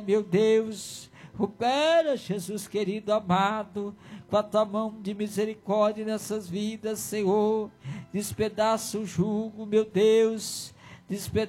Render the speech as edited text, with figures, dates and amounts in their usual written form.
meu Deus, opera, Jesus querido, amado, com a tua mão de misericórdia nessas vidas, Senhor, despedaça o jugo, meu Deus, despedaça